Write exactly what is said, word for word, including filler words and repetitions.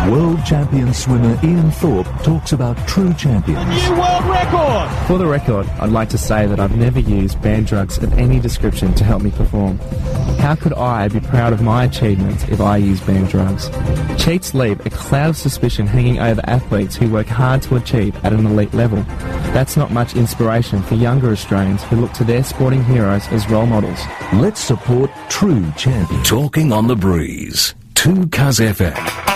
World champion swimmer Ian Thorpe talks about true champions. A new world record! For the record, I'd like to say that I've never used banned drugs of any description to help me perform. How could I be proud of my achievements if I use banned drugs? Cheats leave a cloud of suspicion hanging over athletes who work hard to achieve at an elite level. That's not much inspiration for younger Australians who look to their sporting heroes as role models. Let's support true champions. Talking on the Breeze. two Cuz F M.